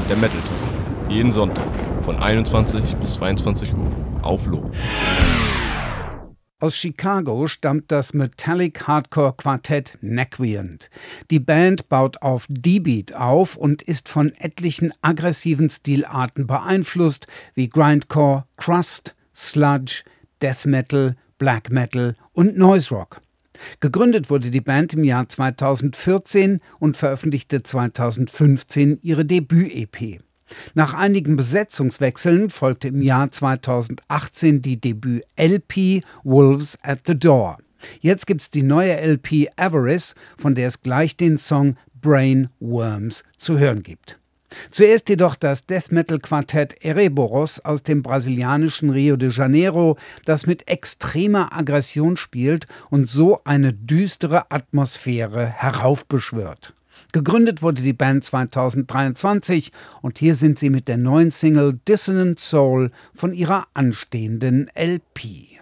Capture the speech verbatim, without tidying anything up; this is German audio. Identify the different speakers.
Speaker 1: Der Metal Talk. Jeden Sonntag von einundzwanzig bis zweiundzwanzig Uhr auf Loh.
Speaker 2: Aus Chicago stammt das Metallic Hardcore Quartett Nequient. Die Band baut auf D-Beat auf und ist von etlichen aggressiven Stilarten beeinflusst, wie Grindcore, Crust, Sludge, Death Metal, Black Metal und Noise Rock. Gegründet wurde die Band im Jahr zweitausendvierzehn und veröffentlichte zweitausendfünfzehn ihre Debüt-E P. Nach einigen Besetzungswechseln folgte im Jahr zweitausendachtzehn die Debüt-L P Wolves at the Door. Jetzt gibt's die neue L P Avarice, von der es gleich den Song Brain Worms zu hören gibt. Zuerst jedoch das Death-Metal-Quartett Ereborus aus dem brasilianischen Rio de Janeiro, das mit extremer Aggression spielt und so eine düstere Atmosphäre heraufbeschwört. Gegründet wurde die Band zweitausenddreiundzwanzig und hier sind sie mit der neuen Single Dissonant Soul von ihrer anstehenden L P.